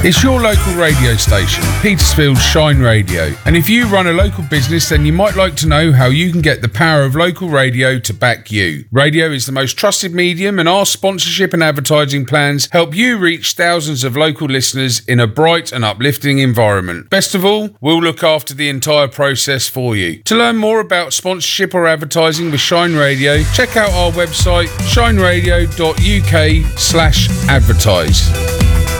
It's your local radio station, Petersfield's Shine Radio. And if you run a local business, then you might like to know how you can get the power of local radio to back you. Radio is the most trusted medium, and our sponsorship and advertising plans help you reach thousands of local listeners in a bright and uplifting environment. Best of all, we'll look after the entire process for you. To learn more about sponsorship or advertising with Shine Radio, check out our website shineradio.uk/advertise.